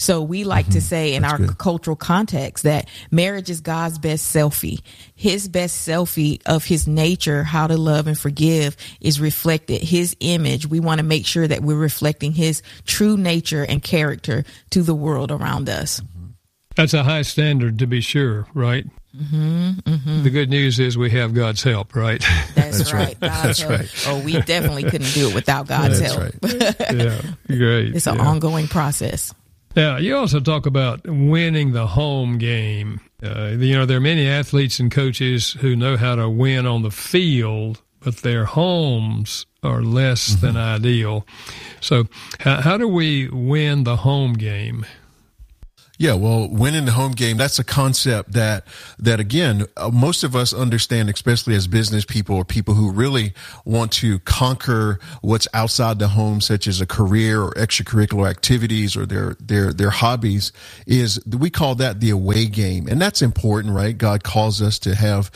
So we like to say in our cultural context that marriage is God's best selfie. His best selfie of his nature, how to love and forgive, is reflected. His image. We want to make sure that we're reflecting his true nature and character to the world around us. That's a high standard, to be sure, right? The good news is we have God's help, right? That's right. God's help. Right. Oh, we definitely couldn't do it without God's help. Right. Yeah, great. It's an ongoing process. Yeah, you also talk about winning the home game. There are many athletes and coaches who know how to win on the field, but their homes are less than ideal. So how do we win the home game? Yeah, well, winning the home game, that's a concept that again, most of us understand, especially as business people or people who really want to conquer what's outside the home, such as a career or extracurricular activities or their hobbies, is we call that the away game. And that's important, right? God calls us to have,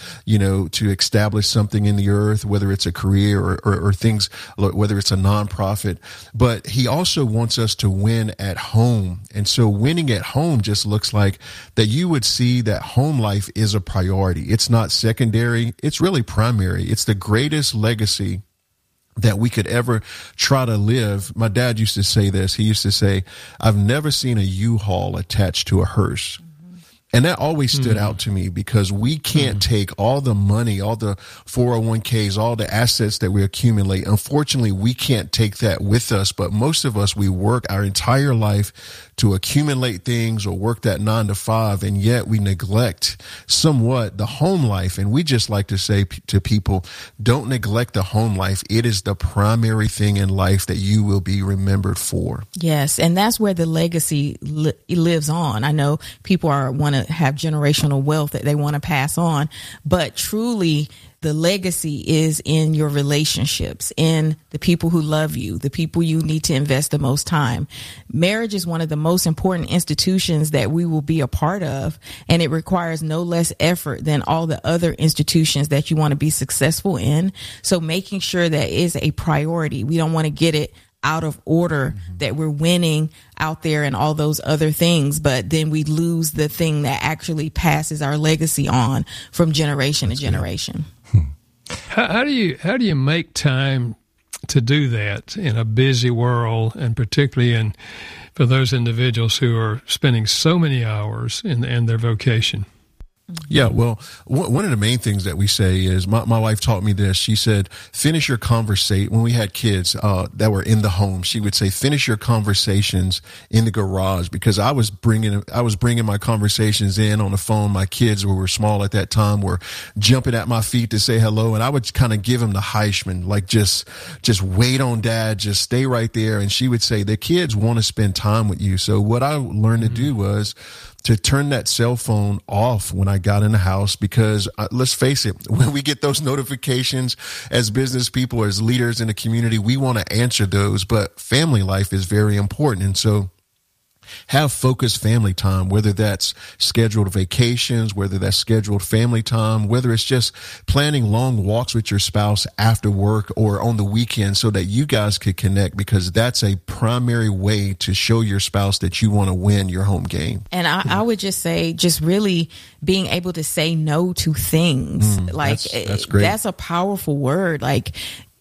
to establish something in the earth, whether it's a career or things, whether it's a nonprofit, but he also wants us to win at home. And so winning at home just looks like that you would see that home life is a priority. It's not secondary. It's really primary. It's the greatest legacy that we could ever try to live. My dad used to say this. He used to say, I've never seen a U-Haul attached to a hearse. And that always stood out to me because we can't take all the money, all the 401ks, all the assets that we accumulate. Unfortunately, we can't take that with us. But most of us, we work our entire life to accumulate things or work that 9 to 5. And yet we neglect somewhat the home life. And we just like to say to people, don't neglect the home life. It is the primary thing in life that you will be remembered for. Yes. And that's where the legacy lives on. I know people want to have generational wealth that they want to pass on, but truly the legacy is in your relationships, in the people who love you, the people you need to invest the most time. Marriage is one of the most important institutions that we will be a part of, and it requires no less effort than all the other institutions that you want to be successful in. So making sure that is a priority. We don't want to get it out of order, that we're winning out there and all those other things, but then we lose the thing that actually passes our legacy on from generation to generation. How do you make time to do that in a busy world, and particularly for those individuals who are spending so many hours in their vocation? Yeah, well, one of the main things that we say is my wife taught me this. She said, finish your conversation. When we had kids that were in the home, she would say, finish your conversations in the garage, because I was bringing my conversations in on the phone. My kids, who were small at that time, were jumping at my feet to say hello. And I would kind of give them the Heisman, like just wait on dad, just stay right there. And she would say, the kids want to spend time with you. So what I learned to do was to turn that cell phone off when I got in the house, because let's face it, when we get those notifications as business people, as leaders in the community, we want to answer those, but family life is very important. And so have focused family time, whether that's scheduled vacations, whether that's scheduled family time, whether it's just planning long walks with your spouse after work or on the weekend so that you guys could connect, because that's a primary way to show your spouse that you want to win your home game. And I would just say, just really being able to say no to things. That's great. That's a powerful word. Like,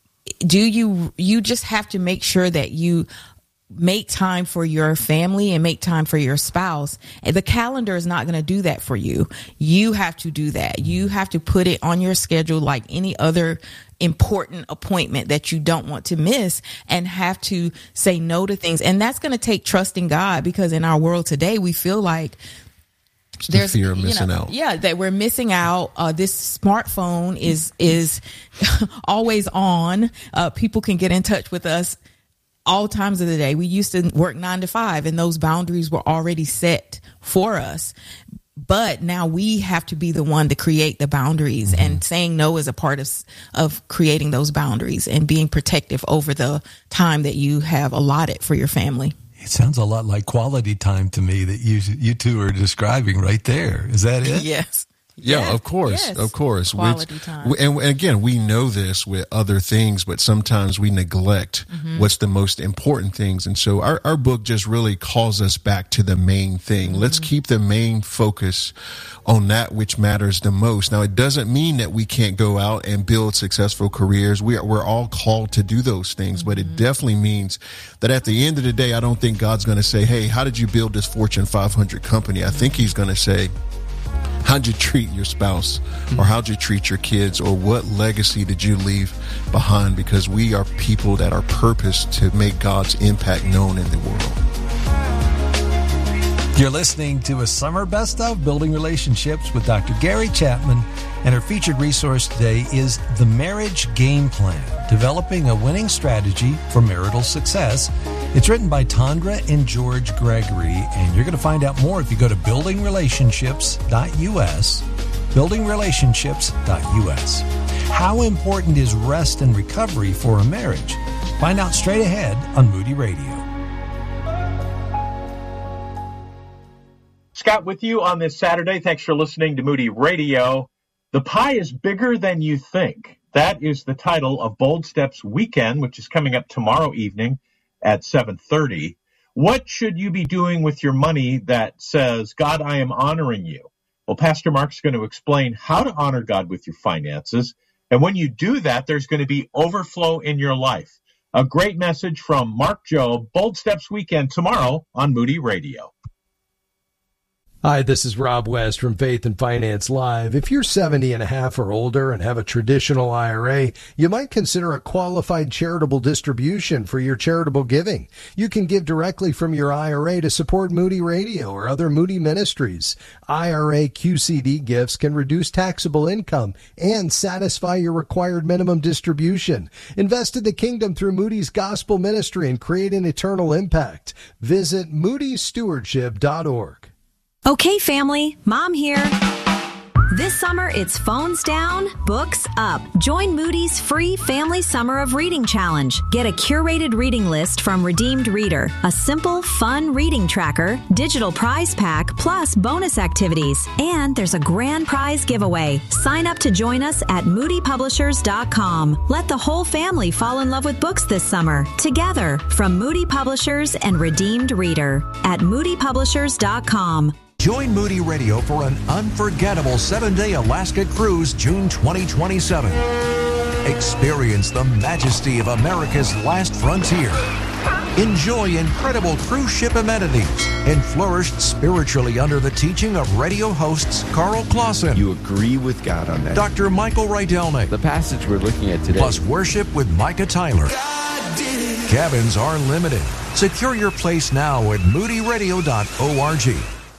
you just have to make sure that you make time for your family and make time for your spouse. And the calendar is not going to do that for you. You have to do that. You have to put it on your schedule like any other important appointment that you don't want to miss, and have to say no to things. And that's going to take trust in God, because in our world today, we feel like there's fear of missing out. Yeah, that we're missing out. This smartphone is always on. People can get in touch with us all times of the day. We used to work 9 to 5, and those boundaries were already set for us. But now we have to be the one to create the boundaries, and saying no is a part of creating those boundaries and being protective over the time that you have allotted for your family. It sounds a lot like quality time to me that you two are describing right there. Is that it? Yes. Yeah, of course. Yes. Of course. Quality time. And again, we know this with other things, but sometimes we neglect what's the most important things. And so our book just really calls us back to the main thing. Let's keep the main focus on that which matters the most. Now, it doesn't mean that we can't go out and build successful careers. We're all called to do those things, but it definitely means that at the end of the day, I don't think God's going to say, hey, how did you build this Fortune 500 company? I think he's going to say, how'd you treat your spouse, or how'd you treat your kids, or what legacy did you leave behind? Because we are people that are purposed to make God's impact known in the world. You're listening to a summer best of Building Relationships with Dr. Gary Chapman, and our featured resource today is The Marriage Game Plan, Developing a Winning Strategy for Marital Success. It's written by Tondra and George Gregory, and you're going to find out more if you go to buildingrelationships.us, buildingrelationships.us. How important is rest and recovery for a marriage? Find out straight ahead on Moody Radio. Scott with you on this Saturday. Thanks for listening to Moody Radio. The pie is bigger than you think. That is the title of Bold Steps Weekend, which is coming up tomorrow evening at 7:30. What should you be doing with your money that says, God, I am honoring you? Well, Pastor Mark's going to explain how to honor God with your finances. And when you do that, there's going to be overflow in your life. A great message from Mark Jobe, Bold Steps Weekend tomorrow on Moody Radio. Hi, this is Rob West from Faith and Finance Live. If you're 70 and a half or older and have a traditional IRA, you might consider a qualified charitable distribution for your charitable giving. You can give directly from your IRA to support Moody Radio or other Moody ministries. IRA QCD gifts can reduce taxable income and satisfy your required minimum distribution. Invest in the kingdom through Moody's Gospel Ministry and create an eternal impact. Visit moodystewardship.org. Okay, family, Mom here. This summer, it's phones down, books up. Join Moody's free Family Summer of Reading Challenge. Get a curated reading list from Redeemed Reader, a simple, fun reading tracker, digital prize pack, plus bonus activities. And there's a grand prize giveaway. Sign up to join us at moodypublishers.com. Let the whole family fall in love with books this summer. Together, from Moody Publishers and Redeemed Reader at moodypublishers.com. Join Moody Radio for an unforgettable 7-day Alaska cruise June 2027. Experience the majesty of America's last frontier. Enjoy incredible cruise ship amenities and flourish spiritually under the teaching of radio hosts Carl Clausen. You agree with God on that. Dr. Michael Rydelnik. The passage we're looking at today. Plus worship with Micah Tyler. Cabins are limited. Secure your place now at moodyradio.org.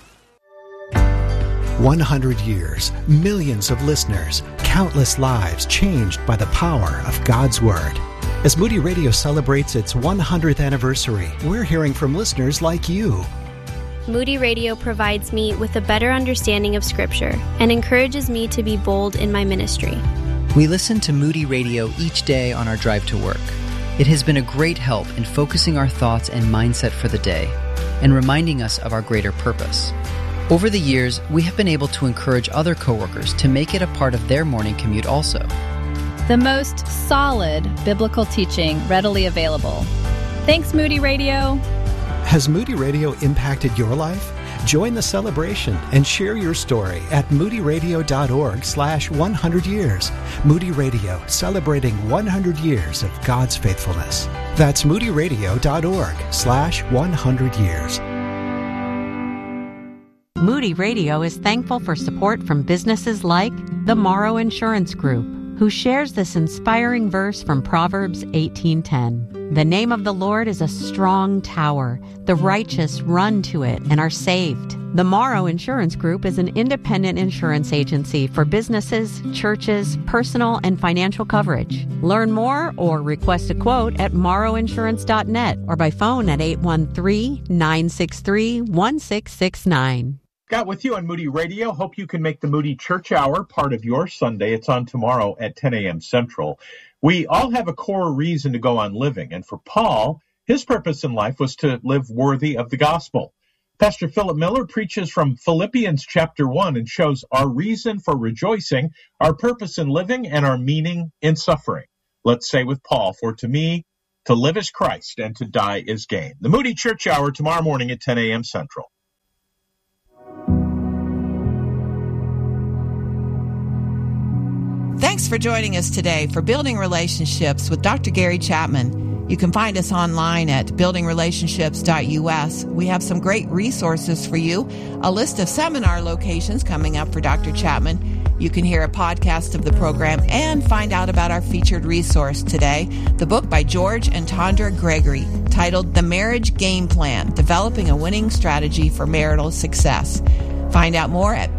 100 years, millions of listeners, countless lives changed by the power of God's Word. As Moody Radio celebrates its 100th anniversary, we're hearing from listeners like you. Moody Radio provides me with a better understanding of Scripture and encourages me to be bold in my ministry. We listen to Moody Radio each day on our drive to work. It has been a great help in focusing our thoughts and mindset for the day and reminding us of our greater purpose. Over the years, we have been able to encourage other coworkers to make it a part of their morning commute also. The most solid biblical teaching readily available. Thanks, Moody Radio. Has Moody Radio impacted your life? Join the celebration and share your story at moodyradio.org/100 years. Moody Radio, celebrating 100 years of God's faithfulness. That's moodyradio.org/100 years. Moody Radio is thankful for support from businesses like the Morrow Insurance Group, who shares this inspiring verse from Proverbs 18:10. The name of the Lord is a strong tower. The righteous run to it and are saved. The Morrow Insurance Group is an independent insurance agency for businesses, churches, personal and financial coverage. Learn more or request a quote at morrowinsurance.net or by phone at 813-963-1669. Scott with you on Moody Radio. Hope you can make the Moody Church Hour part of your Sunday. It's on tomorrow at 10 a.m. Central. We all have a core reason to go on living. And for Paul, his purpose in life was to live worthy of the gospel. Pastor Philip Miller preaches from Philippians chapter 1 and shows our reason for rejoicing, our purpose in living, and our meaning in suffering. Let's say with Paul, for to me, to live is Christ, and to die is gain. The Moody Church Hour tomorrow morning at 10 a.m. Central. Thanks for joining us today for Building Relationships with Dr. Gary Chapman. You can find us online at buildingrelationships.us. We have some great resources for you, a list of seminar locations coming up for Dr. Chapman. You can hear a podcast of the program and find out about our featured resource today, the book by George and Tondra Gregory, titled The Marriage Game Plan, Developing a Winning Strategy for Marital Success. Find out more at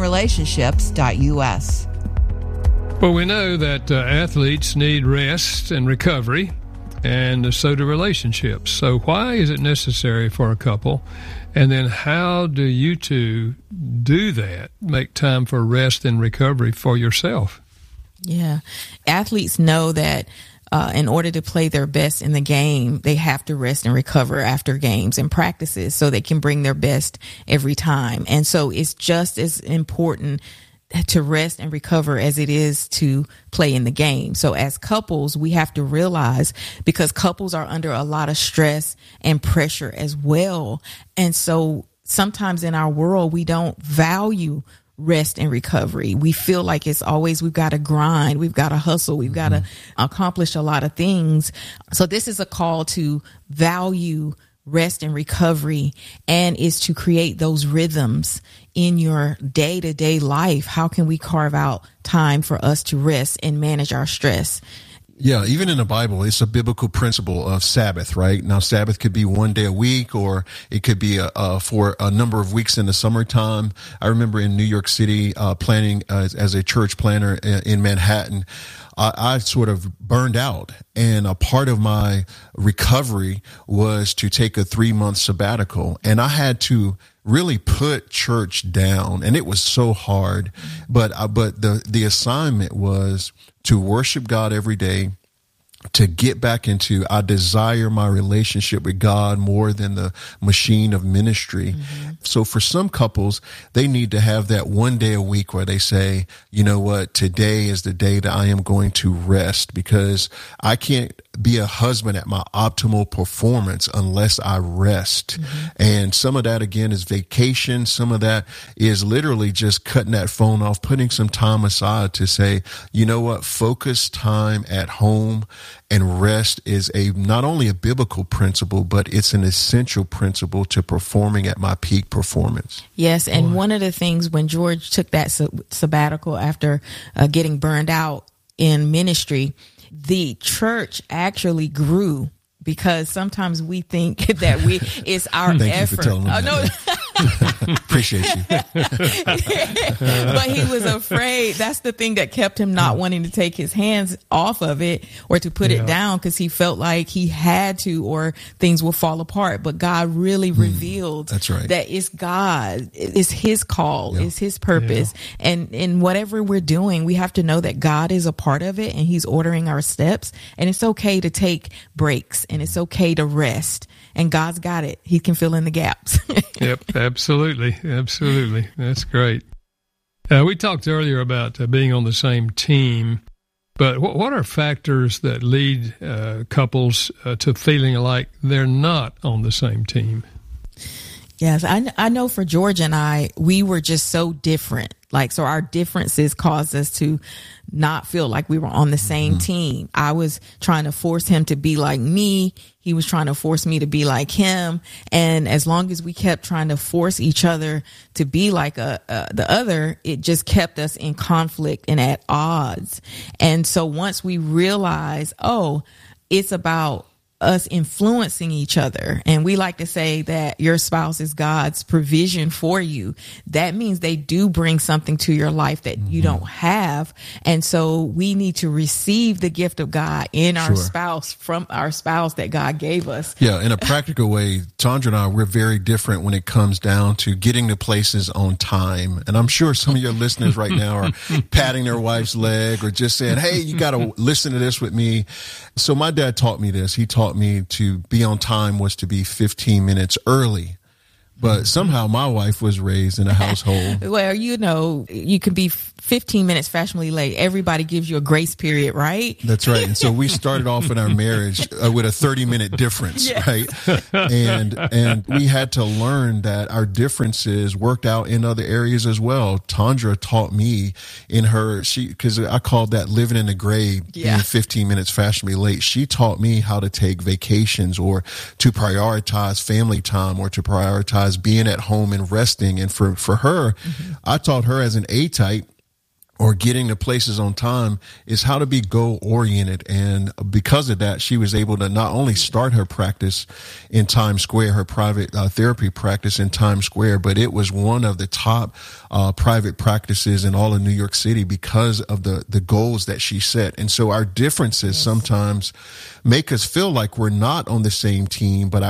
buildingrelationships.us. Well, we know that athletes need rest and recovery, and so do relationships. So why is it necessary for a couple? And then how do you two do that, make time for rest and recovery for yourself? Yeah. Athletes know that in order to play their best in the game, they have to rest and recover after games and practices so they can bring their best every time. And so it's just as important to rest and recover as it is to play in the game. So as couples, we have to realize, because couples are under a lot of stress and pressure as well. And so sometimes in our world, we don't value rest and recovery. We feel like it's always, we've got to grind, we've got to hustle, we've got to accomplish a lot of things. So this is a call to value rest and recovery, and is to create those rhythms in your day-to-day life. How can we carve out time for us to rest and manage our stress? Yeah, even in the Bible, it's a biblical principle of Sabbath, right? Now, Sabbath could be one day a week, or it could be for a number of weeks in the summertime. I remember in New York City, planning as a church planner in Manhattan, I sort of burned out, and a part of my recovery was to take a 3-month sabbatical, and I had to really put church down, and it was so hard. But the assignment was to worship God every day, to get back into, I desire my relationship with God more than the machine of ministry. Mm-hmm. So for some couples, they need to have that one day a week where they say, you know what, today is the day that I am going to rest, because I can't be a husband at my optimal performance unless I rest. Mm-hmm. And some of that, again, is vacation. Some of that is literally just cutting that phone off, putting some time aside to say, you know what, focus time at home. And rest is not only a biblical principle, but it's an essential principle to performing at my peak performance. Yes, and one of the things when George took that sabbatical after getting burned out in ministry, the church actually grew, because sometimes we think that it's our Thank effort. You for telling me that. Appreciate you. But he was afraid. That's the thing that kept him not wanting to take his hands off of it or to put it down, because he felt like he had to, or things will fall apart. But God really revealed that's right. that it's God, it's his call, it's his purpose. And in whatever we're doing, we have to know that God is a part of it, and he's ordering our steps. And it's okay to take breaks, and it's okay to rest. And God's got it. He can fill in the gaps. Yep, absolutely. Absolutely. That's great. We talked earlier about being on the same team, but what are factors that lead couples to feeling like they're not on the same team? Yes, I know for George and I, we were just so different. So our differences caused us to not feel like we were on the same team. I was trying to force him to be like me. He was trying to force me to be like him. And as long as we kept trying to force each other to be like the other, it just kept us in conflict and at odds. And so once we realized, it's about us influencing each other. And we like to say that your spouse is God's provision for you. That means they do bring something to your life that you don't have. And so we need to receive the gift of God in our spouse, from our spouse that God gave us. Yeah. In a practical way, Tondra and I, we're very different when it comes down to getting to places on time. And I'm sure some of your listeners right now are patting their wife's leg or just saying, hey, you got to listen to this with me. So my dad taught me this. He taught me to be on time was to be 15 minutes early. But somehow my wife was raised in a household. Well, you can be 15 minutes fashionably late. Everybody gives you a grace period, right? That's right. And so we started off in our marriage with a 30-minute difference, yes. Right? And we had to learn that our differences worked out in other areas as well. Tandra taught me because I called that living in the gray, being 15 minutes fashionably late. She taught me how to take vacations or to prioritize family time or to prioritize being at home and resting. And for her, I taught her as an A-type, or getting to places on time, is how to be goal oriented. And because of that, she was able to not only start her practice in Times Square, her private therapy practice in Times Square, but it was one of the top private practices in all of New York City because of the goals that she set. And so our differences sometimes make us feel like we're not on the same team, but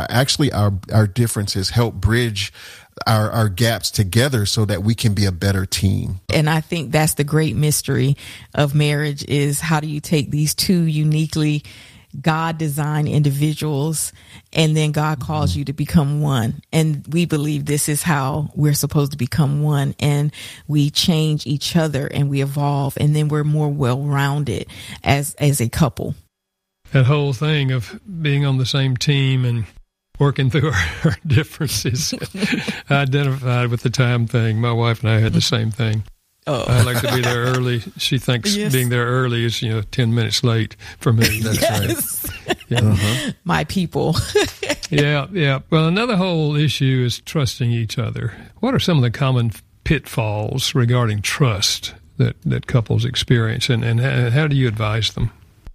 our differences help bridge our gaps together so that we can be a better team. And I think that's the great mystery of marriage, is how do you take these two uniquely God-designed individuals, and then God calls you to become one. And we believe this is how we're supposed to become one, and we change each other and we evolve, and then we're more well-rounded as a couple. That whole thing of being on the same team and working through our differences. I identified with the time thing. My wife and I had the same thing. I like to be there early. She thinks being there early is, 10 minutes late for me. That's right. Yeah. My people. Yeah. Well, another whole issue is trusting each other. What are some of the common pitfalls regarding trust that couples experience, and how do you advise them?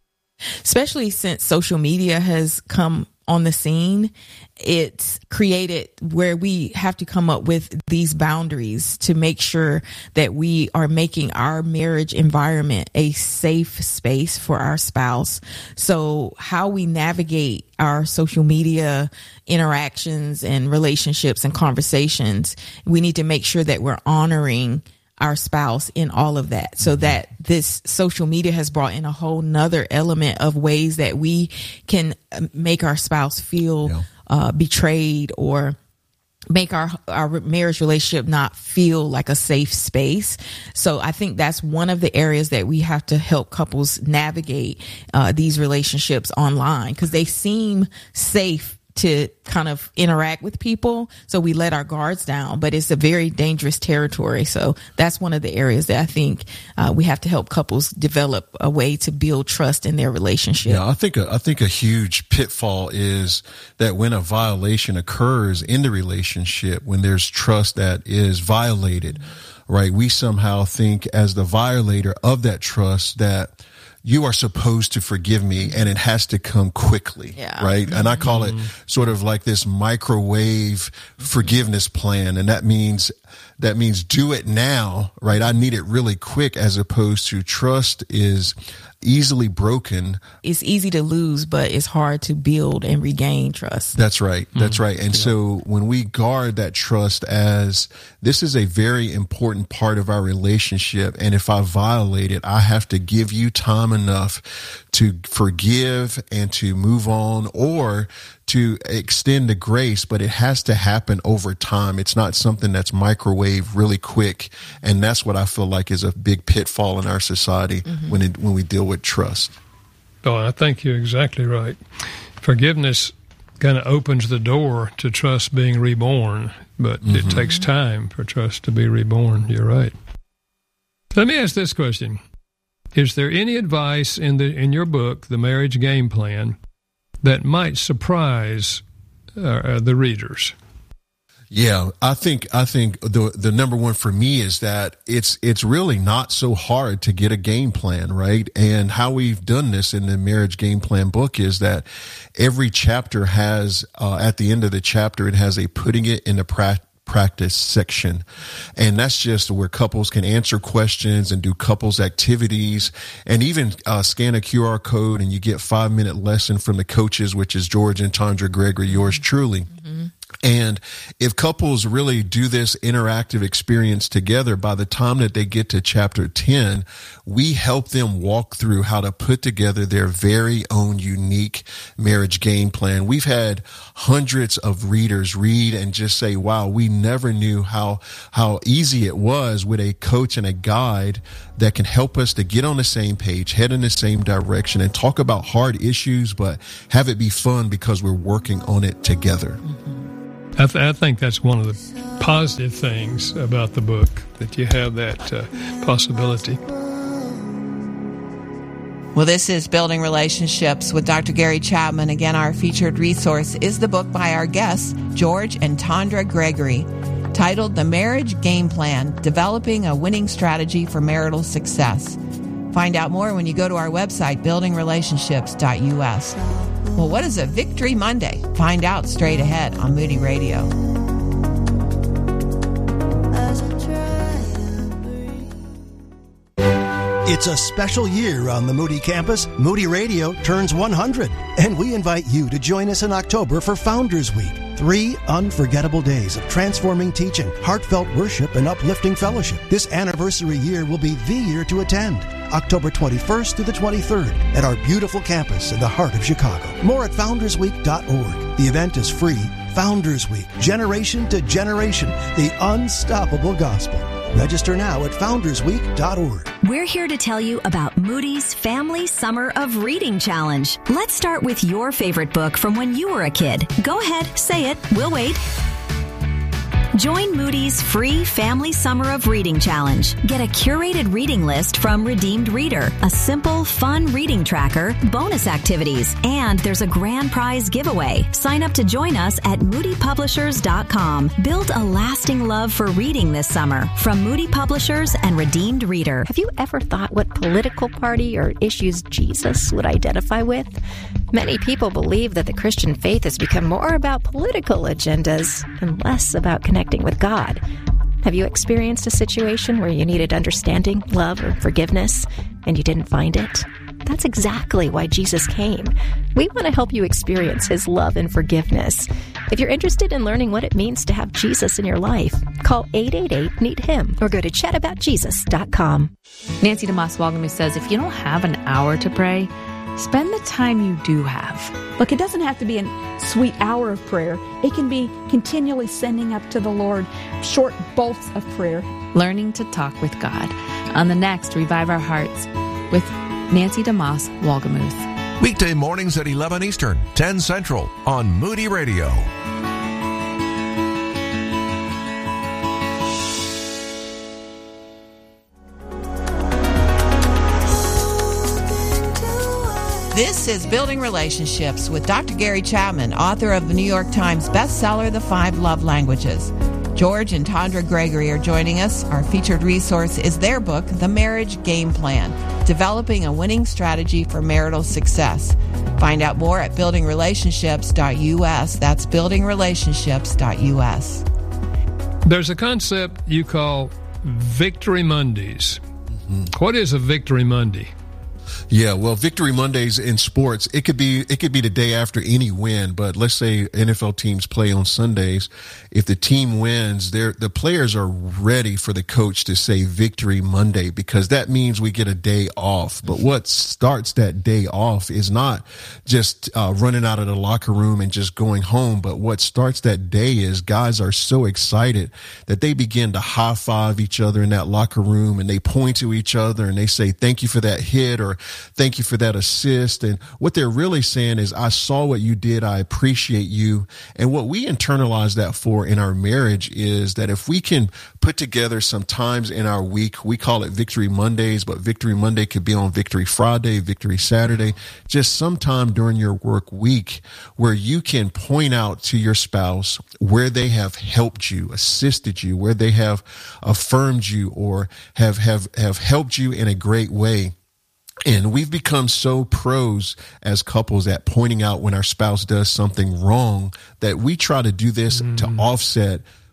Especially since social media has come on the scene, it's created where we have to come up with these boundaries to make sure that we are making our marriage environment a safe space for our spouse. So how we navigate our social media interactions and relationships and conversations, we need to make sure that we're honoring our spouse in all of that, so that this social media has brought in a whole nother element of ways that we can make our spouse feel betrayed, or make our marriage relationship not feel like a safe space. So I think that's one of the areas that we have to help couples navigate these relationships online, because they seem safe to kind of interact with people. So we let our guards down, but it's a very dangerous territory. So that's one of the areas that I think we have to help couples develop a way to build trust in their relationship. Yeah, I think a huge pitfall is that when a violation occurs in the relationship, when there's trust that is violated, right? We somehow think as the violator of that trust that you are supposed to forgive me, and it has to come quickly, right? And I call it sort of like this microwave forgiveness plan. And that means do it now, right? I need it really quick, as opposed to trust is easily broken. It's easy to lose, but it's hard to build and regain trust. That's right. That's right. And so when we guard that trust as this is a very important part of our relationship, and if I violate it, I have to give you time enough to forgive and to move on, or to extend the grace, but it has to happen over time. It's not something that's microwave really quick. And that's what I feel like is a big pitfall in our society when we deal with trust. Oh, I think you're exactly right. Forgiveness kind of opens the door to trust being reborn, but it takes time for trust to be reborn. You're right. Let me ask this question. Is there any advice in your book, The Marriage Game Plan, that might surprise the readers? Yeah, I think the number one for me is that it's really not so hard to get a game plan, right? And how we've done this in the Marriage Game Plan book is that every chapter has, at the end of the chapter, it has a putting it into practice section. And that's just where couples can answer questions and do couples activities, and even scan a QR code and you get 5-minute lesson from the coaches, which is George and Tandra Gregory, yours truly. And if couples really do this interactive experience together, by the time that they get to chapter 10, we help them walk through how to put together their very own unique marriage game plan. We've had hundreds of readers read and just say, wow, we never knew how easy it was with a coach and a guide that can help us to get on the same page, head in the same direction, and talk about hard issues, but have it be fun because we're working on it together. I think that's one of the positive things about the book, that you have that possibility. Well, this is Building Relationships with Dr. Gary Chapman. Again, our featured resource is the book by our guests, George and Tondra Gregory, titled The Marriage Game Plan, Developing a Winning Strategy for Marital Success. Find out more when you go to our website, buildingrelationships.us. Well, what is a Victory Monday? Find out straight ahead on Moody Radio. It's a special year on the Moody campus. Moody Radio turns 100, and we invite you to join us in October for Founders Week. 3 unforgettable days of transforming teaching, heartfelt worship, and uplifting fellowship. This anniversary year will be the year to attend. October 21st through the 23rd at our beautiful campus in the heart of Chicago. More at foundersweek.org. The event is free. Founders Week, generation to generation, the unstoppable gospel. Register now at foundersweek.org. We're here to tell you about Moody's Family Summer of Reading Challenge. Let's start with your favorite book from when you were a kid. Go ahead, say it. We'll wait. Join Moody's free Family Summer of Reading Challenge. Get a curated reading list from Redeemed Reader, a simple, fun reading tracker, bonus activities, and there's a grand prize giveaway. Sign up to join us at moodypublishers.com. Build a lasting love for reading this summer from Moody Publishers and Redeemed Reader. Have you ever thought what political party or issues Jesus would identify with? Many people believe that the Christian faith has become more about political agendas and less about connecting with God. Have you experienced a situation where you needed understanding, love, or forgiveness, and you didn't find it? That's exactly why Jesus came. We want to help you experience His love and forgiveness. If you're interested in learning what it means to have Jesus in your life, call 888-NEED-HIM or go to chataboutjesus.com. Nancy DeMoss Walgamuth says, if you don't have an hour to pray, spend the time you do have. Look, it doesn't have to be a sweet hour of prayer. It can be continually sending up to the Lord short bolts of prayer. Learning to talk with God. On the next Revive Our Hearts with Nancy DeMoss Walgamuth. Weekday mornings at 11 Eastern, 10 Central on Moody Radio. This is Building Relationships with Dr. Gary Chapman, author of the New York Times bestseller, The 5 Love Languages. George and Tondra Gregory are joining us. Our featured resource is their book, The Marriage Game Plan, Developing a Winning Strategy for Marital Success. Find out more at buildingrelationships.us. That's buildingrelationships.us. There's a concept you call Victory Mondays. Mm-hmm. What is a Victory Monday? Yeah, well, Victory Mondays in sports, it could be the day after any win, but let's say NFL teams play on Sundays. If the team wins, the players are ready for the coach to say Victory Monday, because that means we get a day off. But what starts that day off is not just running out of the locker room and just going home, but what starts that day is guys are so excited that they begin to high five each other in that locker room, and they point to each other and they say, thank you for that hit, or thank you for that assist. And what they're really saying is, I saw what you did. I appreciate you. And what we internalize that for in our marriage is that if we can put together some times in our week, we call it Victory Mondays, but Victory Monday could be on Victory Friday, Victory Saturday, just sometime during your work week where you can point out to your spouse where they have helped you, assisted you, where they have affirmed you, or have helped you in a great way. And we've become so pros as couples at pointing out when our spouse does something wrong that we try to do this to offset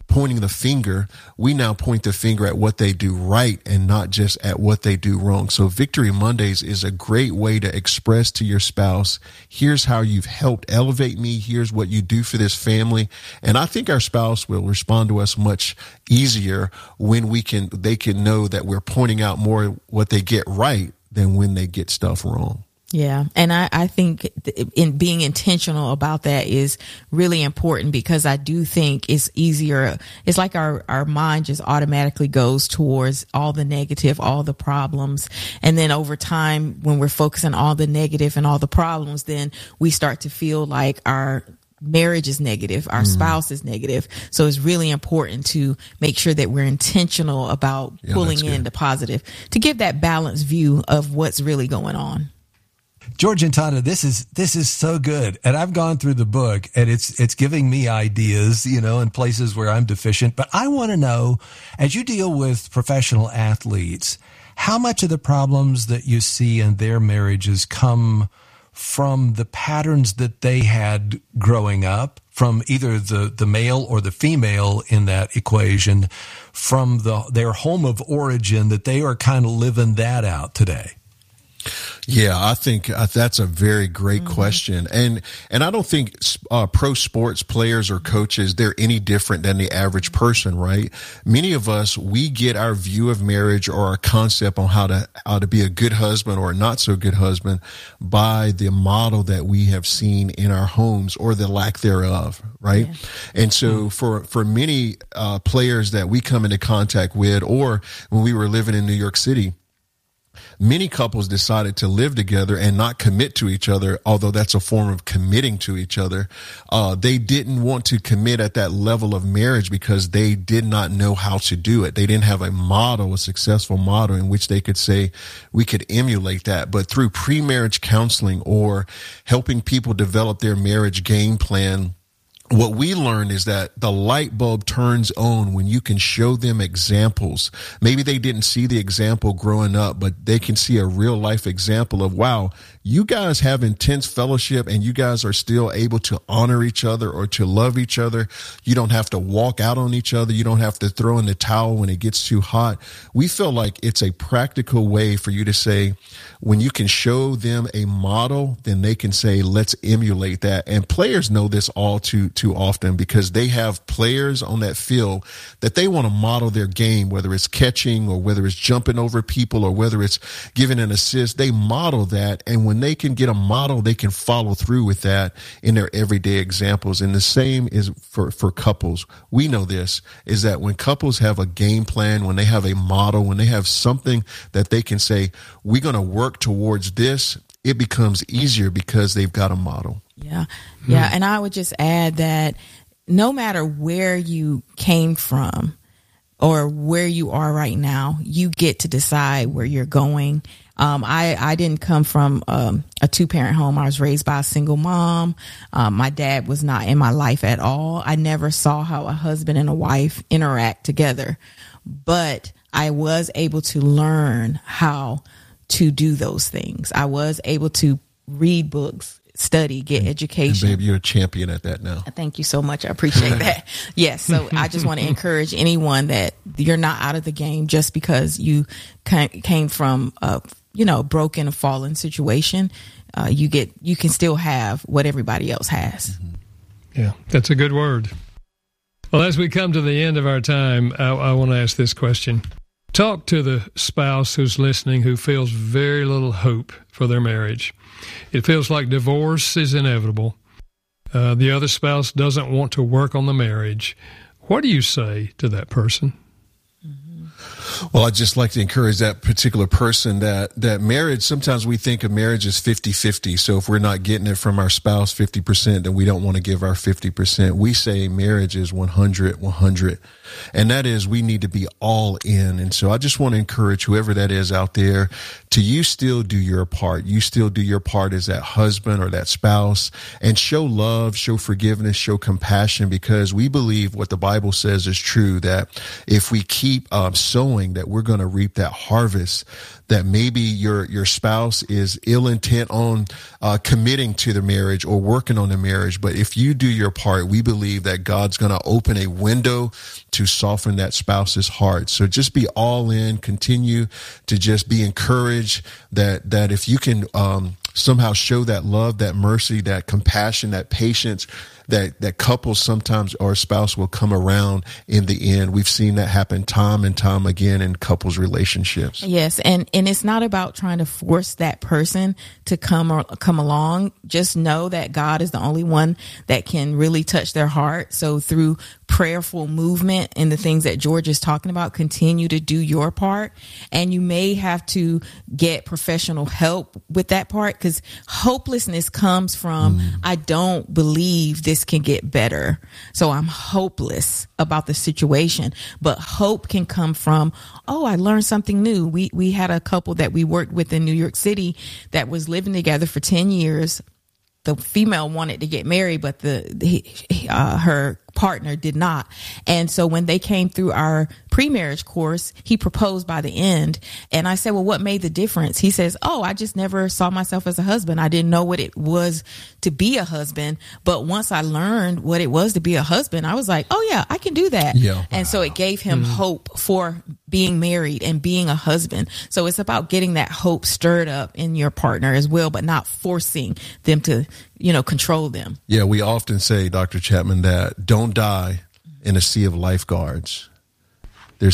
pointing the finger. We now point the finger at what they do right and not just at what they do wrong. So Victory Mondays is a great way to express to your spouse, here's how you've helped elevate me. Here's what you do for this family. And I think our spouse will respond to us much easier when they can know that we're pointing out more what they get right than when they get stuff wrong. Yeah. And I think in being intentional about that is really important, because I do think it's easier. It's like our mind just automatically goes towards all the negative, all the problems. And then over time, when we're focusing on all the negative and all the problems, then we start to feel like our marriage is negative, our spouse is negative. So it's really important to make sure that we're intentional about pulling in the positive to give that balanced view of what's really going on. George and Tana, this is so good. And I've gone through the book, and it's giving me ideas, in places where I'm deficient. But I want to know, as you deal with professional athletes, how much of the problems that you see in their marriages come from the patterns that they had growing up, from either the male or the female in that equation, from their home of origin, that they are kind of living that out today? Yeah, I think that's a very great question. And I don't think pro sports players or coaches, they're any different than the average person, right? Many of us, we get our view of marriage or our concept on how to be a good husband or a not so good husband by the model that we have seen in our homes or the lack thereof, right? Yeah. And so for many players that we come into contact with, or when we were living in New York City, many couples decided to live together and not commit to each other, although that's a form of committing to each other. They didn't want to commit at that level of marriage because they did not know how to do it. They didn't have a successful model in which they could say, we could emulate that. But through pre-marriage counseling or helping people develop their marriage game plan, what we learned is that the light bulb turns on when you can show them examples. Maybe they didn't see the example growing up, but they can see a real life example of, wow, you guys have intense fellowship and you guys are still able to honor each other or to love each other. You don't have to walk out on each other. You don't have to throw in the towel when it gets too hot. We feel like it's a practical way for you to say, when you can show them a model, then they can say, let's emulate that. And players know this all too often, because they have players on that field that they want to model their game, whether it's catching or whether it's jumping over people or whether it's giving an assist. They model that. And when they can get a model, they can follow through with that in their everyday examples. And the same is for couples. We know this is that when couples have a game plan, when they have a model, when they have something that they can say, we're going to work towards this, it becomes easier because they've got a model. Yeah. Yeah. And I would just add that no matter where you came from or where you are right now, you get to decide where you're going. I didn't come from a two-parent home. I was raised by a single mom. My dad was not in my life at all. I never saw how a husband and a wife interact together, but I was able to learn how to do those things. I was able to read books, study, get education. And babe, you're a champion at that now. Thank you so much. I appreciate that. Yes. So I just want to encourage anyone that you're not out of the game just because you came from a broken, fallen situation. You can still have what everybody else has. Yeah, that's a good word. Well, as we come to the end of our time, I want to ask this question. Talk to the spouse who's listening who feels very little hope for their marriage. It feels like divorce is inevitable. The other spouse doesn't want to work on the marriage. What do you say to that person? Well, I'd just like to encourage that particular person that marriage, sometimes we think of marriage as 50-50. So if we're not getting it from our spouse 50%, then we don't want to give our 50%. We say marriage is 100. And that is, we need to be all in. And so I just want to encourage whoever that is out there to you still do your part. You still do your part as that husband or that spouse, and show love, show forgiveness, show compassion, because we believe what the Bible says is true, that if we keep sowing knowing that we're going to reap that harvest, that maybe your spouse is ill intent on committing to the marriage or working on the marriage. But if you do your part, we believe that God's going to open a window to soften that spouse's heart. So just be all in, continue to just be encouraged that if you can somehow show that love, that mercy, that compassion, that patience, that couples sometimes or a spouse will come around in the end. We've seen that happen time and time again in couples relationships. Yes. And it's not about trying to force that person to come along. Just know that God is the only one that can really touch their heart. So through prayerful movement and the things that George is talking about, continue to do your part. And you may have to get professional help with that part, because hopelessness comes from, I don't believe this can get better, so I'm hopeless about the situation. But hope can come from, oh, I learned something new. We had a couple that we worked with in New York City that was living together for 10 years. The female wanted to get married, but her partner did not. And so when they came through our pre-marriage course, he proposed by the end. And I said, well, what made the difference? He says, oh, I just never saw myself as a husband. I didn't know what it was to be a husband. But once I learned what it was to be a husband, I was like, oh yeah, I can do that. Yeah. And so it gave him hope for being married and being a husband. So it's about getting that hope stirred up in your partner as well, but not forcing them to, control them. Yeah. We often say, Dr. Chapman, that don't die in a sea of lifeguards. There's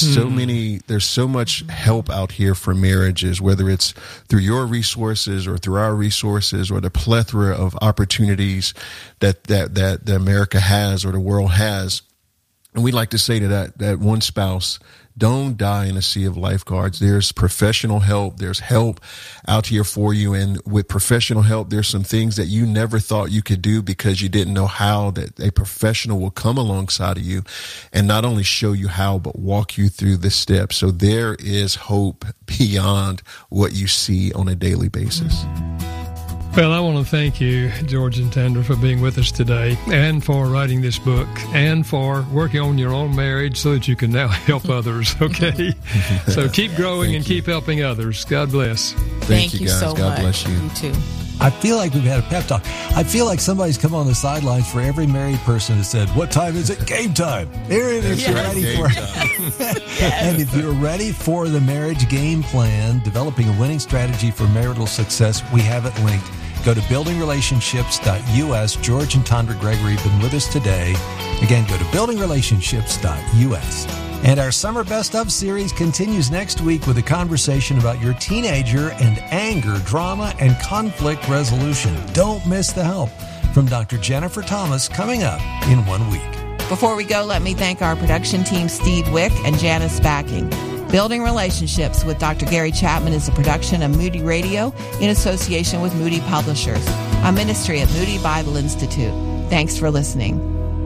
so much help out here for marriages, whether it's through your resources or through our resources or the plethora of opportunities that America has or the world has. And we like to say to that one spouse, don't die in a sea of lifeguards. There's professional help. There's help out here for you. And with professional help, there's some things that you never thought you could do because you didn't know how, that a professional will come alongside of you and not only show you how, but walk you through the steps. So there is hope beyond what you see on a daily basis. Well, I want to thank you, George and Tandra, for being with us today and for writing this book and for working on your own marriage so that you can now help others, okay? So keep growing and keep helping others. God bless. Thank you, guys. So God much. Bless you. You too. I feel like we've had a pep talk. I feel like somebody's come on the sidelines for every married person and said, what time is it? Game time. Here it is. You're ready for it. And if you're ready for the marriage game plan, developing a winning strategy for marital success, we have it linked. Go to buildingrelationships.us. George and Tandra Gregory have been with us today. Again, go to buildingrelationships.us. And our Summer Best Of series continues next week with a conversation about your teenager and anger, drama, and conflict resolution. Don't miss the help from Dr. Jennifer Thomas coming up in 1 week. Before we go, let me thank our production team, Steve Wick and Janice Backing. Building Relationships with Dr. Gary Chapman is a production of Moody Radio in association with Moody Publishers, a ministry at Moody Bible Institute. Thanks for listening.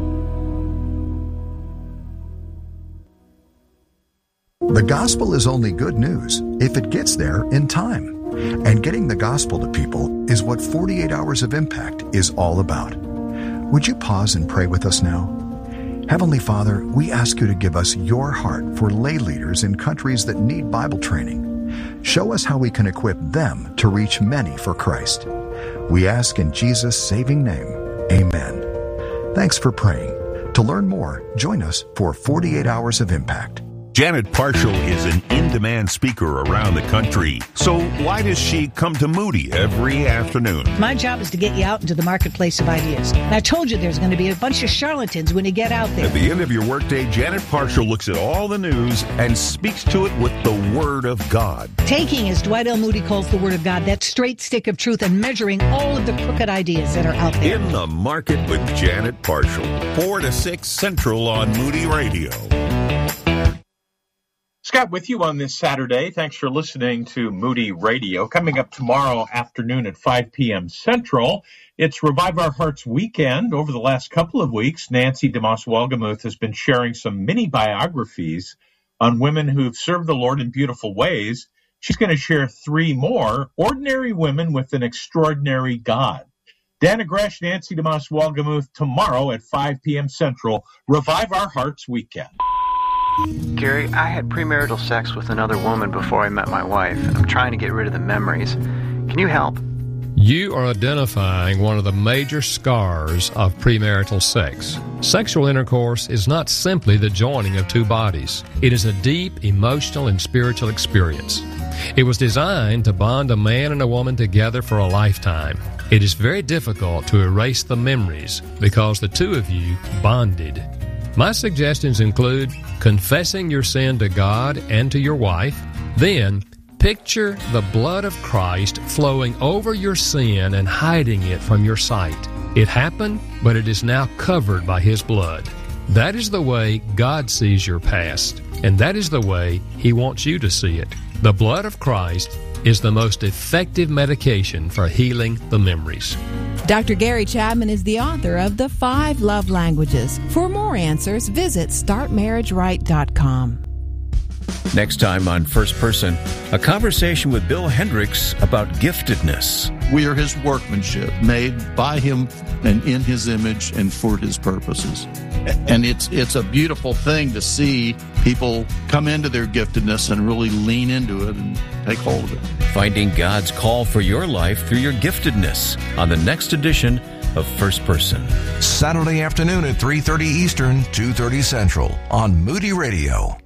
The gospel is only good news if it gets there in time. And getting the gospel to people is what 48 Hours of Impact is all about. Would you pause and pray with us now? Heavenly Father, we ask you to give us your heart for lay leaders in countries that need Bible training. Show us how we can equip them to reach many for Christ. We ask in Jesus' saving name, amen. Thanks for praying. To learn more, join us for 48 Hours of Impact. Janet Parshall is an in-demand speaker around the country. So why does she come to Moody every afternoon? My job is to get you out into the marketplace of ideas. And I told you there's going to be a bunch of charlatans when you get out there. At the end of your workday, Janet Parshall looks at all the news and speaks to it with the Word of God. Taking, as Dwight L. Moody calls the Word of God, that straight stick of truth and measuring all of the crooked ideas that are out there. In the Market with Janet Parshall, 4 to 6 Central on Moody Radio. Scott with you on this Saturday. Thanks for listening to Moody Radio. Coming up tomorrow afternoon at 5 p.m. Central, it's Revive Our Hearts weekend. Over the last couple of weeks, Nancy DeMoss Wolgemuth has been sharing some mini biographies on women who've served the Lord in beautiful ways. She's going to share 3 more, ordinary women with an extraordinary God. Dana Gresh, Nancy DeMoss Wolgemuth tomorrow at 5 p.m. Central, Revive Our Hearts weekend. Gary, I had premarital sex with another woman before I met my wife, and I'm trying to get rid of the memories. Can you help? You are identifying one of the major scars of premarital sex. Sexual intercourse is not simply the joining of two bodies. It is a deep emotional and spiritual experience. It was designed to bond a man and a woman together for a lifetime. It is very difficult to erase the memories because the two of you bonded. My suggestions include confessing your sin to God and to your wife, then picture the blood of Christ flowing over your sin and hiding it from your sight. It happened, but it is now covered by His blood. That is the way God sees your past, and that is the way He wants you to see it. The blood of Christ is the most effective medication for healing the memories. Dr. Gary Chapman is the author of The 5 Love Languages. For more answers, visit StartMarriageRight.com. Next time on First Person, a conversation with Bill Hendricks about giftedness. We are His workmanship, made by Him and in His image and for His purposes. And it's a beautiful thing to see people come into their giftedness and really lean into it and take hold of it. Finding God's call for your life through your giftedness on the next edition of First Person. Saturday afternoon at 3:30 Eastern, 2:30 Central on Moody Radio.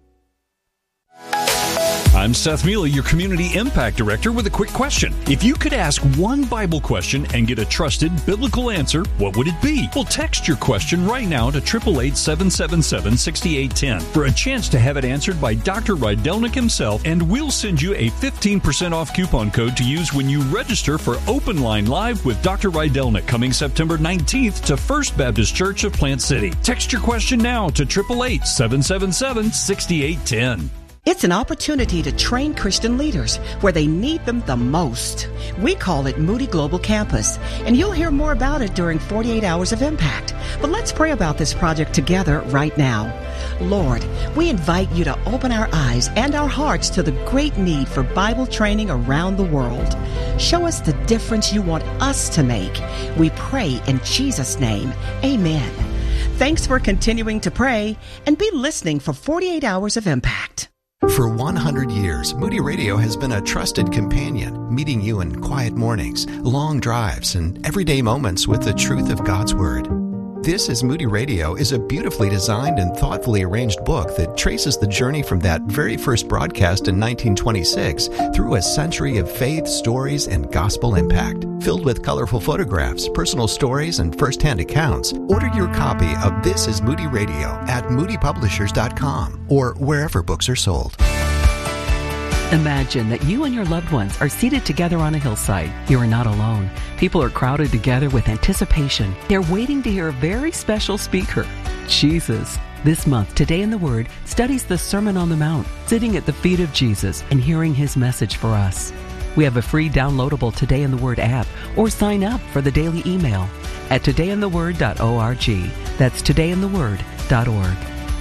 I'm Seth Mealy, your Community Impact Director, with a quick question. If you could ask one Bible question and get a trusted biblical answer, what would it be? Well, text your question right now to 888-777-6810 for a chance to have it answered by Dr. Rydelnik himself, and we'll send you a 15% off coupon code to use when you register for Open Line Live with Dr. Rydelnik coming September 19th to First Baptist Church of Plant City. Text your question now to 888-777-6810. It's an opportunity to train Christian leaders where they need them the most. We call it Moody Global Campus, and you'll hear more about it during 48 Hours of Impact. But let's pray about this project together right now. Lord, we invite you to open our eyes and our hearts to the great need for Bible training around the world. Show us the difference you want us to make. We pray in Jesus' name. Amen. Thanks for continuing to pray, and be listening for 48 Hours of Impact. For 100 years, Moody Radio has been a trusted companion, meeting you in quiet mornings, long drives, and everyday moments with the truth of God's Word. This Is Moody Radio is a beautifully designed and thoughtfully arranged book that traces the journey from that very first broadcast in 1926 through a century of faith, stories, and gospel impact. Filled with colorful photographs, personal stories, and first-hand accounts, order your copy of This Is Moody Radio at moodypublishers.com or wherever books are sold. Imagine that you and your loved ones are seated together on a hillside. You are not alone. People are crowded together with anticipation. They're waiting to hear a very special speaker, Jesus. This month, Today in the Word studies the Sermon on the Mount, sitting at the feet of Jesus and hearing His message for us. We have a free downloadable Today in the Word app, or sign up for the daily email at todayintheword.org. That's todayintheword.org.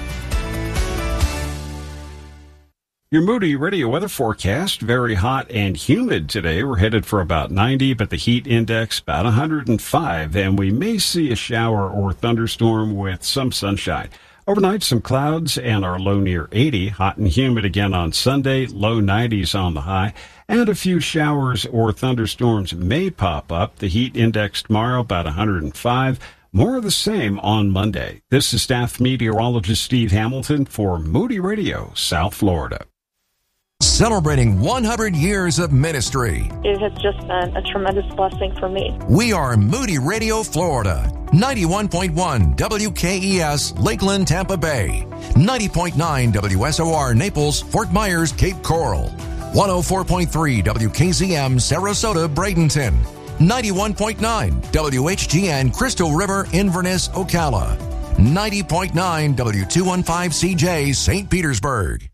Your Moody Radio weather forecast, very hot and humid today. We're headed for about 90, but the heat index about 105, and we may see a shower or thunderstorm with some sunshine. Overnight, some clouds and our low near 80. Hot and humid again on Sunday, low 90s on the high, and a few showers or thunderstorms may pop up. The heat index tomorrow about 105. More of the same on Monday. This is staff meteorologist Steve Hamilton for Moody Radio, South Florida. Celebrating 100 years of ministry. It has just been a tremendous blessing for me. We are Moody Radio, Florida. 91.1 WKES, Lakeland, Tampa Bay. 90.9 WSOR, Naples, Fort Myers, Cape Coral. 104.3 WKZM, Sarasota, Bradenton. 91.9 WHGN, Crystal River, Inverness, Ocala. 90.9 W215CJ, St. Petersburg.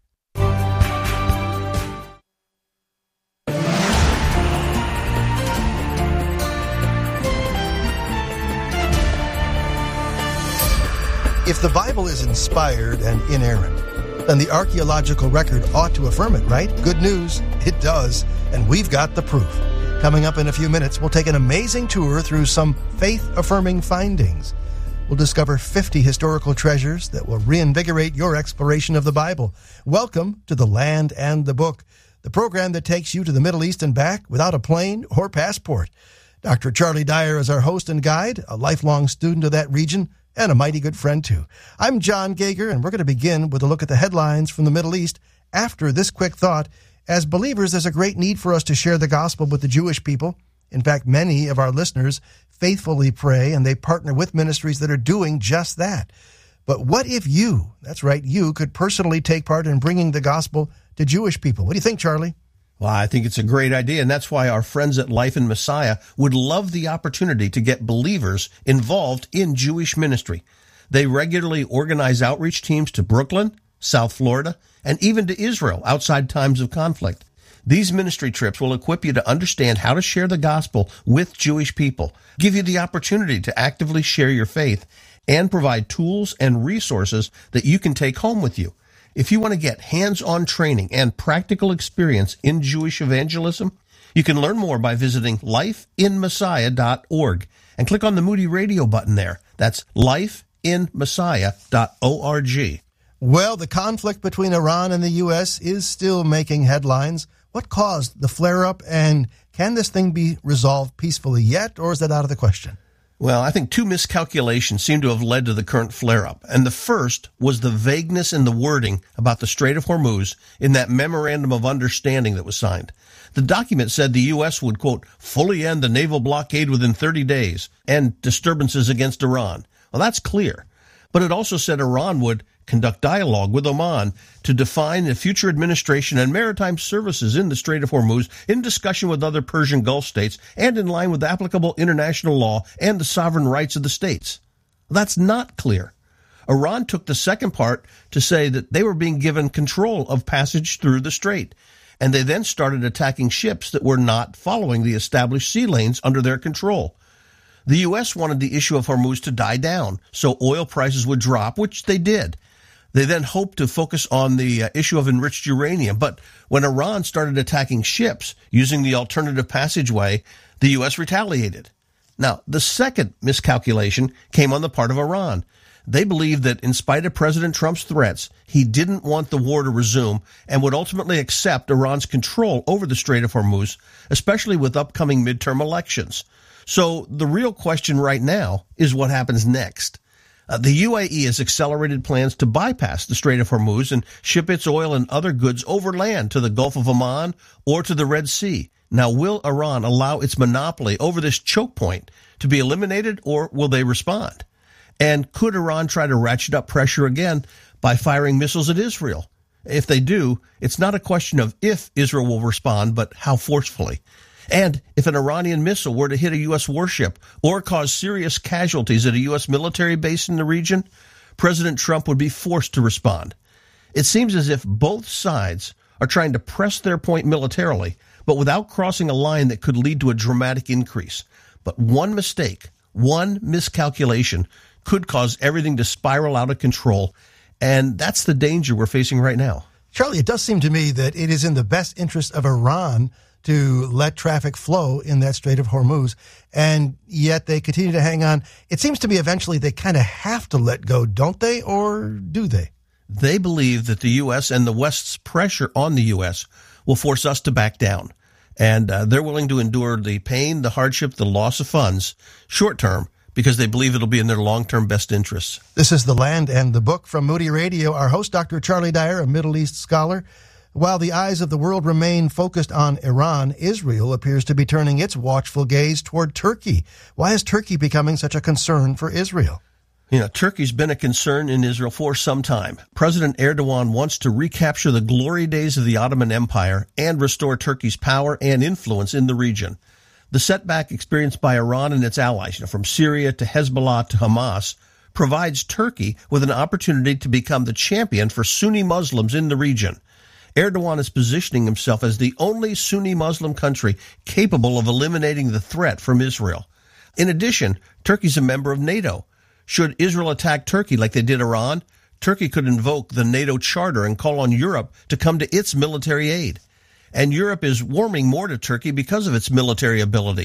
If the Bible is inspired and inerrant, then the archaeological record ought to affirm it, right? Good news, it does, and we've got the proof. Coming up in a few minutes, we'll take an amazing tour through some faith-affirming findings. We'll we'll discover 50 historical treasures that will reinvigorate your exploration of the Bible. Welcome to The Land and the Book, the program that takes you to the Middle East and back without a plane or passport. Dr. Charlie Dyer is our host and guide, a lifelong student of that region, and a mighty good friend, too. I'm John Gager, and we're going to begin with a look at the headlines from the Middle East after this quick thought. As believers, there's a great need for us to share the gospel with the Jewish people. In fact, many of our listeners faithfully pray, and they partner with ministries that are doing just that. But what if you, that's right, you could personally take part in bringing the gospel to Jewish people? What do you think, Charlie? Well, I think it's a great idea, and that's why our friends at Life in Messiah would love the opportunity to get believers involved in Jewish ministry. They regularly organize outreach teams to Brooklyn, South Florida, and even to Israel outside times of conflict. These ministry trips will equip you to understand how to share the gospel with Jewish people, give you the opportunity to actively share your faith, and provide tools and resources that you can take home with you. If you want to get hands-on training and practical experience in Jewish evangelism, you can learn more by visiting lifeinmessiah.org and click on the Moody Radio button there. That's lifeinmessiah.org. Well, the conflict between Iran and the U.S. is still making headlines. What caused the flare-up, and can this thing be resolved peacefully yet, or is that out of the question? Well, I think two miscalculations seem to have led to the current flare-up. And the first was the vagueness in the wording about the Strait of Hormuz in that memorandum of understanding that was signed. The document said the U.S. would, quote, fully end the naval blockade within 30 days and disturbances against Iran. Well, that's clear. But it also said Iran would conduct dialogue with Oman to define the future administration and maritime services in the Strait of Hormuz in discussion with other Persian Gulf states and in line with applicable international law and the sovereign rights of the states. That's not clear. Iran took the second part to say that they were being given control of passage through the strait, and they then started attacking ships that were not following the established sea lanes under their control. The U.S. wanted the issue of Hormuz to die down so oil prices would drop, which they did. They then hoped to focus on the issue of enriched uranium. But when Iran started attacking ships using the alternative passageway, the U.S. retaliated. Now, the second miscalculation came on the part of Iran. They believed that in spite of President Trump's threats, he didn't want the war to resume and would ultimately accept Iran's control over the Strait of Hormuz, especially with upcoming midterm elections. So the real question right now is what happens next. The UAE has accelerated plans to bypass the Strait of Hormuz and ship its oil and other goods overland to the Gulf of Oman or to the Red Sea. Now, will Iran allow its monopoly over this choke point to be eliminated, or will they respond? And could Iran try to ratchet up pressure again by firing missiles at Israel? If they do, it's not a question of if Israel will respond, but how forcefully. And if an Iranian missile were to hit a U.S. warship or cause serious casualties at a U.S. military base in the region, President Trump would be forced to respond. It seems as if both sides are trying to press their point militarily, but without crossing a line that could lead to a dramatic increase. But one mistake, one miscalculation could cause everything to spiral out of control, and that's the danger we're facing right now. Charlie, it does seem to me that it is in the best interest of Iran to let traffic flow in that Strait of Hormuz, and yet they continue to hang on. It seems to me eventually they kind of have to let go, don't they, or do they? They believe that the U.S. and the West's pressure on the U.S. will force us to back down, and they're willing to endure the pain, the hardship, the loss of funds short-term because they believe it'll be in their long-term best interests. This is The Land and the Book from Moody Radio. Our host, Dr. Charlie Dyer, a Middle East scholar. While the eyes of the world remain focused on Iran, Israel appears to be turning its watchful gaze toward Turkey. Why is Turkey becoming such a concern for Israel? You know, Turkey's been a concern in Israel for some time. President Erdogan wants to recapture the glory days of the Ottoman Empire and restore Turkey's power and influence in the region. The setback experienced by Iran and its allies, from Syria to Hezbollah to Hamas, provides Turkey with an opportunity to become the champion for Sunni Muslims in the region. Erdogan is positioning himself as the only Sunni Muslim country capable of eliminating the threat from Israel. In addition, Turkey's a member of NATO. Should Israel attack Turkey like they did Iran, Turkey could invoke the NATO Charter and call on Europe to come to its military aid. And Europe is warming more to Turkey because of its military ability.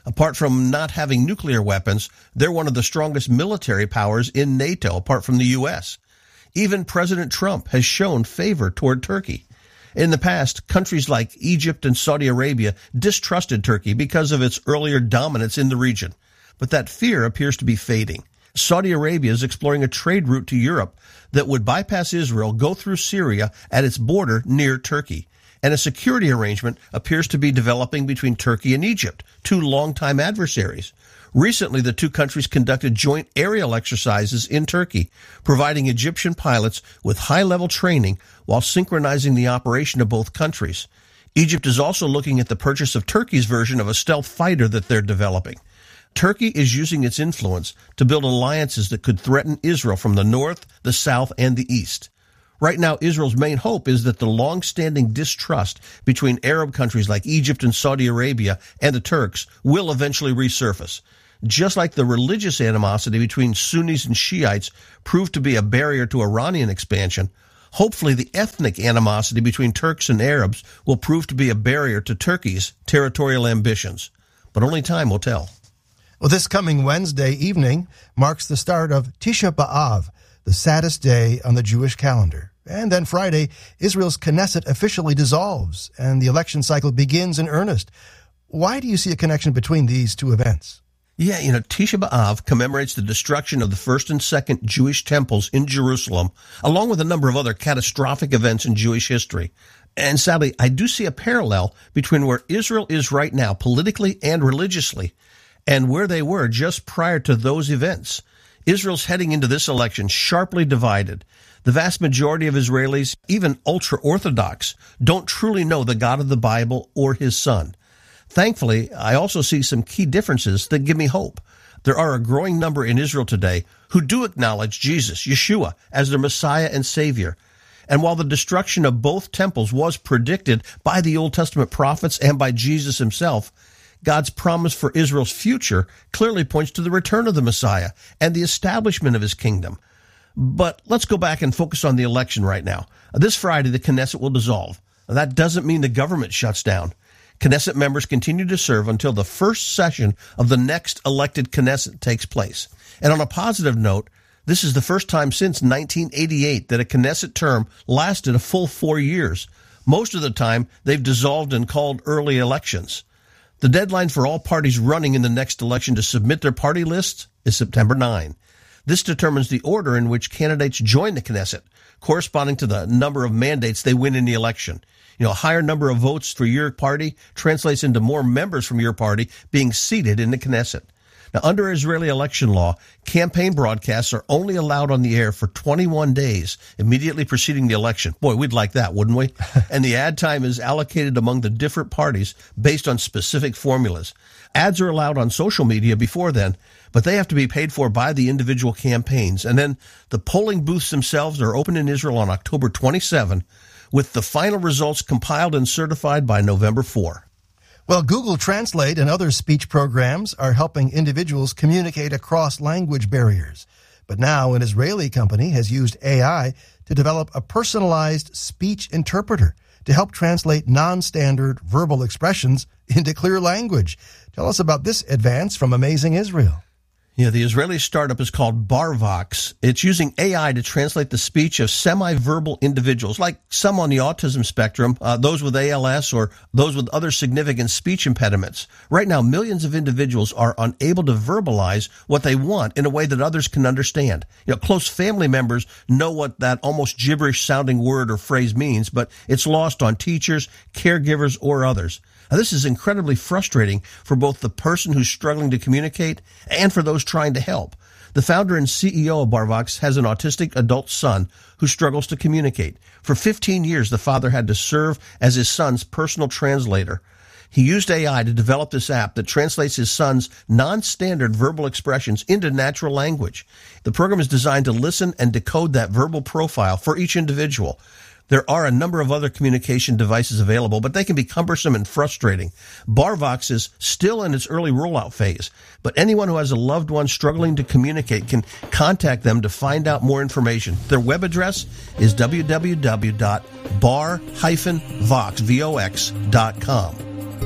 Apart from not having nuclear weapons, they're one of the strongest military powers in NATO, apart from the U.S. Even President Trump has shown favor toward Turkey. In the past, countries like Egypt and Saudi Arabia distrusted Turkey because of its earlier dominance in the region. But that fear appears to be fading. Saudi Arabia is exploring a trade route to Europe that would bypass Israel, go through Syria at its border near Turkey. And a security arrangement appears to be developing between Turkey and Egypt, two longtime adversaries. Recently, the two countries conducted joint aerial exercises in Turkey, providing Egyptian pilots with high-level training while synchronizing the operation of both countries. Egypt is also looking at the purchase of Turkey's version of a stealth fighter that they're developing. Turkey is using its influence to build alliances that could threaten Israel from the north, the south, and the east. Right now, Israel's main hope is that the long-standing distrust between Arab countries like Egypt and Saudi Arabia and the Turks will eventually resurface. Just like the religious animosity between Sunnis and Shiites proved to be a barrier to Iranian expansion, hopefully the ethnic animosity between Turks and Arabs will prove to be a barrier to Turkey's territorial ambitions. But only time will tell. Well, this coming Wednesday evening marks the start of Tisha B'Av, the saddest day on the Jewish calendar. And then Friday, Israel's Knesset officially dissolves, and the election cycle begins in earnest. Why do you see a connection between these two events? Yeah, Tisha B'Av commemorates the destruction of the first and second Jewish temples in Jerusalem, along with a number of other catastrophic events in Jewish history. And sadly, I do see a parallel between where Israel is right now, politically and religiously, and where they were just prior to those events. Israel's heading into this election sharply divided. The vast majority of Israelis, even ultra-Orthodox, don't truly know the God of the Bible or his Son. Thankfully, I also see some key differences that give me hope. There are a growing number in Israel today who do acknowledge Jesus, Yeshua, as their Messiah and Savior. And while the destruction of both temples was predicted by the Old Testament prophets and by Jesus himself, God's promise for Israel's future clearly points to the return of the Messiah and the establishment of his kingdom. But let's go back and focus on the election right now. This Friday, the Knesset will dissolve. That doesn't mean the government shuts down. Knesset members continue to serve until the first session of the next elected Knesset takes place. And on a positive note, this is the first time since 1988 that a Knesset term lasted a full 4 years. Most of the time, they've dissolved and called early elections. The deadline for all parties running in the next election to submit their party lists is September 9. This determines the order in which candidates join the Knesset, corresponding to the number of mandates they win in the election. A higher number of votes for your party translates into more members from your party being seated in the Knesset. Now, under Israeli election law, campaign broadcasts are only allowed on the air for 21 days immediately preceding the election. Boy, we'd like that, wouldn't we? And the ad time is allocated among the different parties based on specific formulas. Ads are allowed on social media before then, but they have to be paid for by the individual campaigns. And then the polling booths themselves are open in Israel on October 27, with the final results compiled and certified by November 4. Well, Google Translate and other speech programs are helping individuals communicate across language barriers. But now an Israeli company has used AI to develop a personalized speech interpreter to help translate non-standard verbal expressions into clear language. Tell us about this advance from Amazing Israel. Yeah, the Israeli startup is called BarVox. It's using AI to translate the speech of semi-verbal individuals, like some on the autism spectrum, those with ALS, or those with other significant speech impediments. Right now, millions of individuals are unable to verbalize what they want in a way that others can understand. Close family members know what that almost gibberish-sounding word or phrase means, but it's lost on teachers, caregivers, or others. Now, this is incredibly frustrating for both the person who's struggling to communicate and for those trying to help. The founder and CEO of BarVox has an autistic adult son who struggles to communicate. For 15 years, the father had to serve as his son's personal translator. He used AI to develop this app that translates his son's non-standard verbal expressions into natural language. The program is designed to listen and decode that verbal profile for each individual. There are a number of other communication devices available, but they can be cumbersome and frustrating. BarVox is still in its early rollout phase, but anyone who has a loved one struggling to communicate can contact them to find out more information. Their web address is www.bar-vox.com.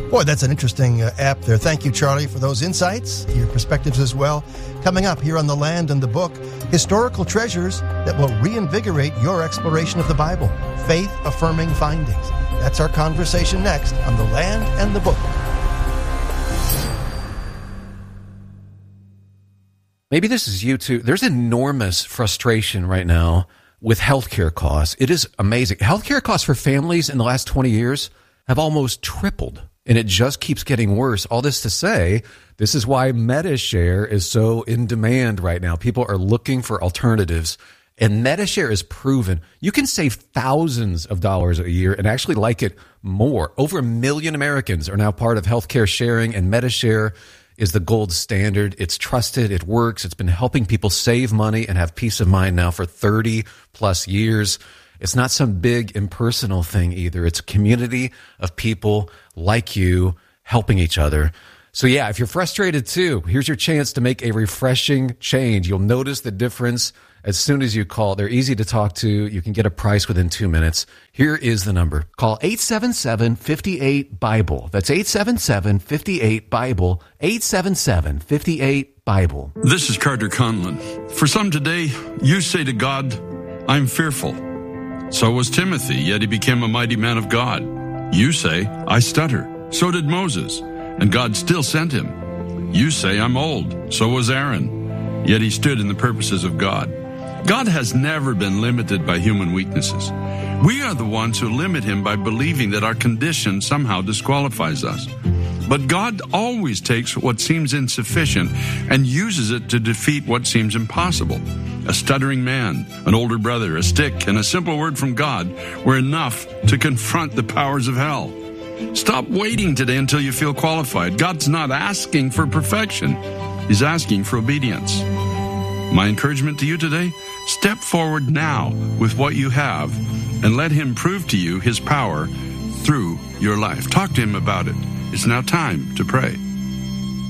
Boy, that's an interesting app there. Thank you, Charlie, for those insights, your perspectives as well. Coming up here on The Land and the Book, historical treasures that will reinvigorate your exploration of the Bible, faith-affirming findings. That's our conversation next on The Land and the Book. Maybe this is you too. There's enormous frustration right now with healthcare costs. It is amazing. Healthcare costs for families in the last 20 years have almost tripled, and it just keeps getting worse. All this to say, this is why MediShare is so in demand right now. People are looking for alternatives, and MediShare is proven. You can save thousands of dollars a year and actually like it more. Over 1 million Americans are now part of healthcare sharing, and MediShare is the gold standard. It's trusted. It works. It's been helping people save money and have peace of mind now for 30 plus years. It's not some big impersonal thing either. It's a community of people like you helping each other. So yeah, if you're frustrated too, here's your chance to make a refreshing change. You'll notice the difference as soon as you call. They're easy to talk to. You can get a price within 2 minutes. Here is the number. Call 877-58-BIBLE. That's 877-58-BIBLE. 877-58-BIBLE. This is Carter Conlon. For some today, you say to God, I'm fearful. So was Timothy, yet he became a mighty man of God. You say, I stutter. So did Moses, and God still sent him. You say, I'm old. So was Aaron, yet he stood in the purposes of God. God has never been limited by human weaknesses. We are the ones who limit him by believing that our condition somehow disqualifies us. But God always takes what seems insufficient and uses it to defeat what seems impossible. A stuttering man, an older brother, a stick, and a simple word from God were enough to confront the powers of hell. Stop waiting today until you feel qualified. God's not asking for perfection. He's asking for obedience. My encouragement to you today, step forward now with what you have and let him prove to you his power through your life. Talk to him about it. It's now time to pray.